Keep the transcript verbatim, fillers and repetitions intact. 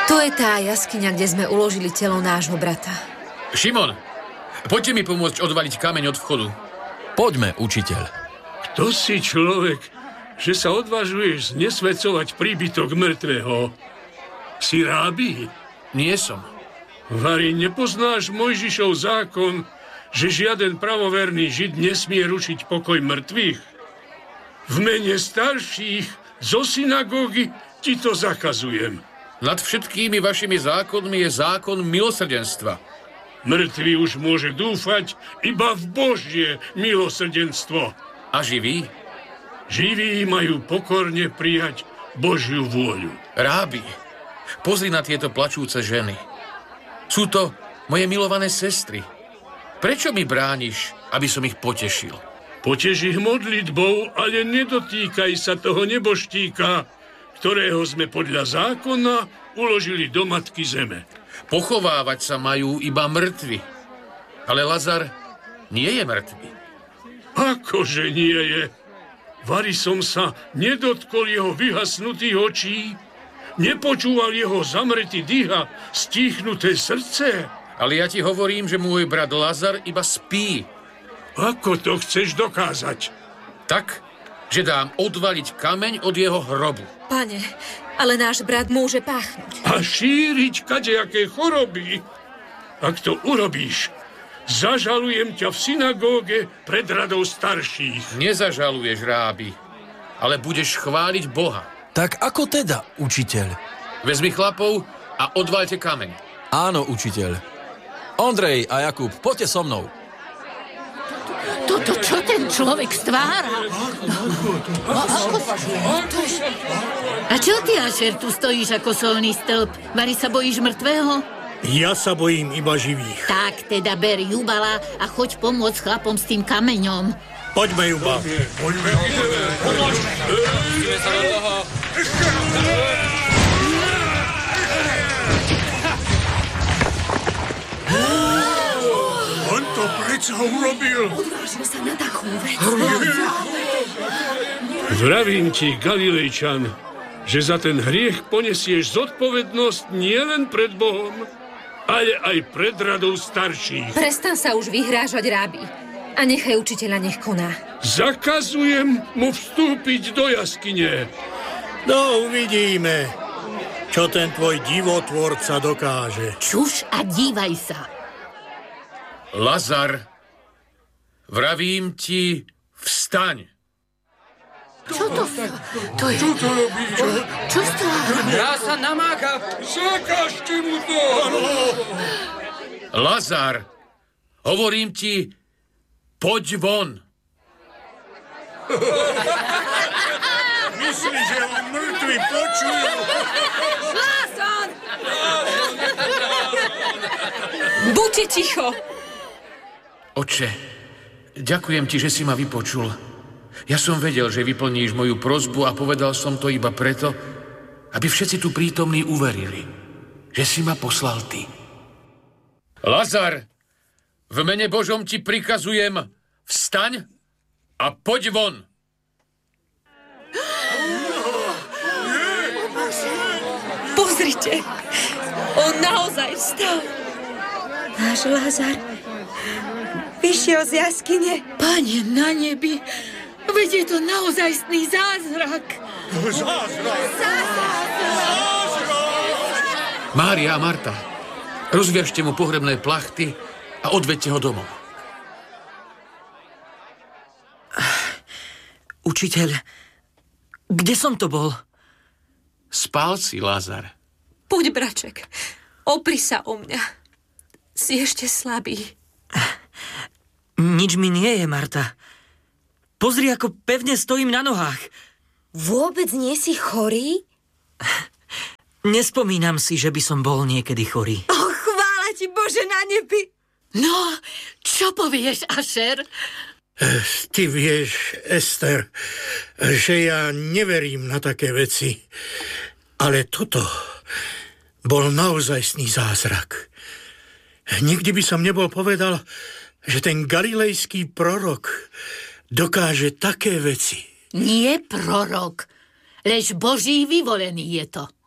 To je tá jaskyňa, kde sme uložili telo nášho brata. Šimon, poďte mi pomôcť odvaliť kameň od vchodu. Poďme, učiteľ. Kto si človek, že sa odvážuješ znesvecovať príbytok mŕtvého? Si rábi? Nie som. Vari, nepoznáš Mojžišov zákon, že žiaden pravoverný Žid nesmie rušiť pokoj mŕtvych? V mene starších zo synagógy ti to zakazujem. Nad všetkými vašimi zákonmi je zákon milosrdenstva. Mŕtvy už môže dúfať iba v Božie milosrdenstvo. A živí? Živí majú pokorne prijať Božiu vôľu. Rábi, pozri na tieto plačúce ženy. Sú to moje milované sestry. Prečo mi brániš, aby som ich potešil? Potež ich modlitbou, ale nedotýkaj sa toho neboštíka, ktorého sme podľa zákona uložili do matky zeme. Pochovávať sa majú iba mŕtvi. Ale Lazar nie je mŕtvy. Akože nie je? Vari som sa nedotkol jeho vyhasnutých očí, nepočúval jeho zamretý dýcha, stíchnuté srdce. Ale ja ti hovorím, že môj brat Lazar iba spí. Ako to chceš dokázať? Tak, že dám odvaliť kameň od jeho hrobu. Pane, ale náš brat môže páchnuť. A šíriť kadejaké choroby. Ak to urobíš, zažalujem ťa v synagóge pred radou starších. Nezažaluješ, Rábi, ale budeš chváliť Boha. Tak ako teda, učiteľ? Vezmi chlapov a odvaľte kameň. Áno, učiteľ. Ondrej a Jakub, poďte so mnou. Toto čo ten človek stvára? A čo ty, Ašer, tu stojíš ako solný stĺp? Vari sa bojíš mŕtvého? Ja sa bojím iba živých. Tak teda ber Jubala a choď pomôcť chlapom s tým kameňom. Poďme, Juba. Poďme. Ideme sa do toho. On to predsa urobil. Odvážil sa na takú vec. Vravím ti, Galilejčan, že za ten hriech ponesieš zodpovednosť nielen pred Bohom, ale aj pred radou starších. Prestan sa už vyhrážať, Rábi. A nechaj učiteľa, nech koná. Zakazujem mu vstúpiť do jaskyne. No, uvidíme, čo ten tvoj divotvorca dokáže. Čuš a dívaj sa. Lazar, vravím ti, vstaň. Čo to? To je... Čo to robí? Čo? Čo stvára? Dá sa namáka. Zakažte mu to! Lazar, hovorím ti, poď von. Myslí, že ho mŕtvi počujú. Lázar! Buďte ticho. Oče, ďakujem ti, že si ma vypočul. Ja som vedel, že vyplníš moju prosbu a povedal som to iba preto, aby všetci tu prítomní uverili, že si ma poslal ty. Lazar, v mene Božom ti prikazujem, vstaň a poď von. Pozrite, on naozaj vstal. Náš Lazar vyšiel z jaskyne. Pane na nebi, veď je to naozajstný zázrak. Zázrak! Mária a Marta, rozviažte mu pohrebné plachty a odvedte ho domov. Učiteľ, kde som to bol? Spal si, Lázar. Poď, braček, opri sa o mňa. Si ešte slabý. Nič mi nie je, Marta. Pozri, ako pevne stojím na nohách. Vôbec nie si chorý? Nespomínam si, že by som bol niekedy chorý. Oh, chvála ti, Bože, na nebi! No, čo povieš, Ašer? Ty vieš, Ester, že ja neverím na také veci. Ale toto bol naozajstný zázrak. Nikdy by som nebol povedal, že ten galilejský prorok dokáže také veci. Nie prorok, lež Boží vyvolený je to.